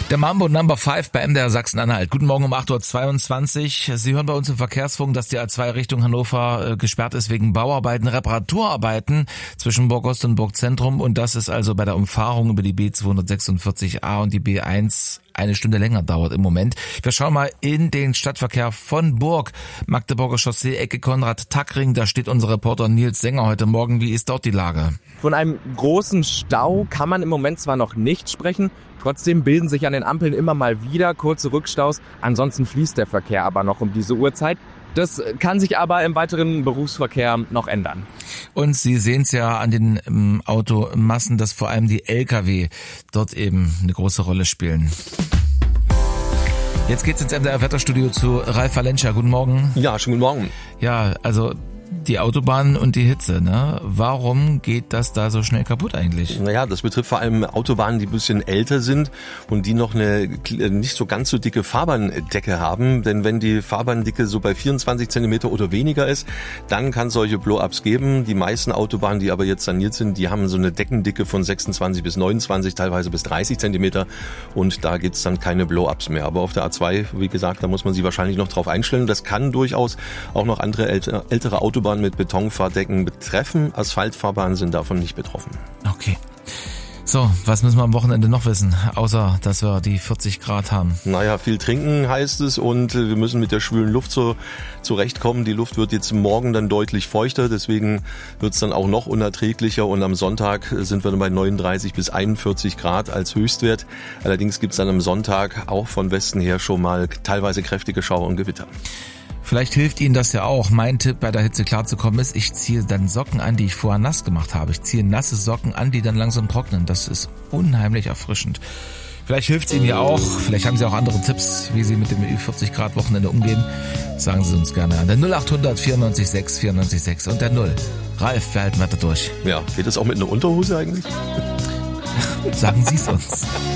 Der Mambo Number 5 bei MDR Sachsen-Anhalt. Guten Morgen um 8.22 Uhr. Sie hören bei uns im Verkehrsfunk, dass die A2 Richtung Hannover gesperrt ist wegen Bauarbeiten, Reparaturarbeiten zwischen Burgost und Burgzentrum. Und das ist also bei der Umfahrung über die B246a und die B1 eine Stunde länger dauert im Moment. Wir schauen mal in den Stadtverkehr von Burg. Magdeburger Chaussee, Ecke Konrad-Tackring. Da steht unser Reporter Nils Sänger heute Morgen. Wie ist dort die Lage? Von einem großen Stau kann man im Moment zwar noch nicht sprechen, trotzdem bilden sich an den Ampeln immer mal wieder kurze Rückstaus. Ansonsten fließt der Verkehr aber noch um diese Uhrzeit. Das kann sich aber im weiteren Berufsverkehr noch ändern. Und Sie sehen es ja an den Automassen, dass vor allem die Lkw dort eben eine große Rolle spielen. Jetzt geht's ins MDR-Wetterstudio zu Ralf Valencia. Guten Morgen. Ja, schönen guten Morgen. Ja, also die Autobahnen und die Hitze, ne? Warum geht das da so schnell kaputt eigentlich? Naja, das betrifft vor allem Autobahnen, die ein bisschen älter sind und die noch eine nicht so ganz so dicke Fahrbahndecke haben. Denn wenn die Fahrbahndicke so bei 24 Zentimeter oder weniger ist, dann kann es solche Blow-ups geben. Die meisten Autobahnen, die aber jetzt saniert sind, die haben so eine Deckendicke von 26 bis 29, teilweise bis 30 Zentimeter. Und da gibt's dann keine Blow-ups mehr. Aber auf der A2, wie gesagt, da muss man sich wahrscheinlich noch drauf einstellen. Das kann durchaus auch noch andere ältere Autobahnen mit Betonfahrdecken betreffen. Asphaltfahrbahnen sind davon nicht betroffen. Okay. So, was müssen wir am Wochenende noch wissen, außer dass wir die 40 Grad haben? Naja, viel trinken heißt es und wir müssen mit der schwülen Luft zurechtkommen. Die Luft wird jetzt morgen dann deutlich feuchter, deswegen wird es dann auch noch unerträglicher und am Sonntag sind wir dann bei 39 bis 41 Grad als Höchstwert. Allerdings gibt es dann am Sonntag auch von Westen her schon mal teilweise kräftige Schauer und Gewitter. Vielleicht hilft Ihnen das ja auch. Mein Tipp, bei der Hitze klarzukommen ist, ich ziehe dann Socken an, die ich vorher nass gemacht habe. Ich ziehe nasse Socken an, die dann langsam trocknen. Das ist unheimlich erfrischend. Vielleicht hilft es Ihnen ja auch. Vielleicht haben Sie auch andere Tipps, wie Sie mit dem 40 Grad Wochenende umgehen. Sagen Sie uns gerne an der 0800 94 6 94 6 und der 0. Ralf, wir halten weiter durch. Ja, geht das auch mit einer Unterhose eigentlich? Sagen Sie es uns.